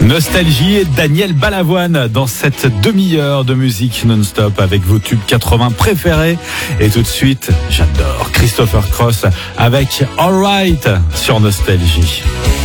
Nostalgie et Daniel Balavoine dans cette demi-heure de musique non-stop avec vos tubes 80 préférés. Et tout de suite, j'adore Christopher Cross avec All Right sur Nostalgie.